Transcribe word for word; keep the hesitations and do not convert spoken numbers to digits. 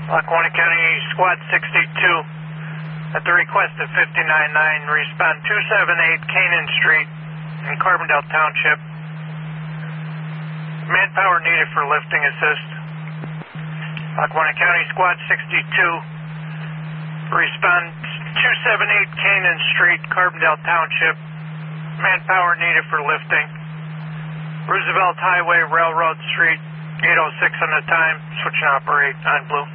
Lackawanna County Squad sixty-two, at the request of fifty-nine nine, respond two seven eight Canaan Street in Carbondale Township. Manpower needed for lifting assist. Lackawanna County Squad sixty-two, respond two seven eight Canaan Street, Carbondale Township. Manpower needed for lifting. Roosevelt Highway, Railroad Street, eight oh six on the time. Switch and operate on blue.